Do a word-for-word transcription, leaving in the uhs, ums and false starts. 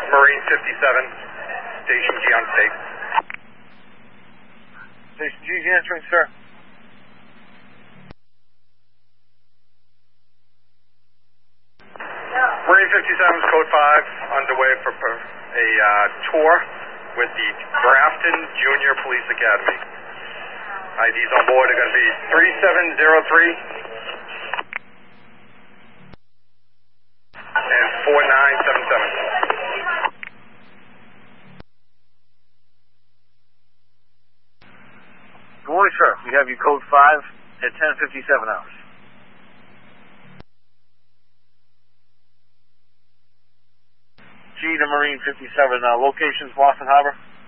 Marine fifty-seven, Station G on state. Station G is answering, sir. Marine fifty-seven's code five, underway for a uh, tour with the Grafton Junior Police Academy. I Ds on board are going to be three seven zero three and four nine seven seven. Good morning, sir. We have you code five at ten fifty-seven hours. G to Marine fifty-seven, uh, locations Boston Harbor.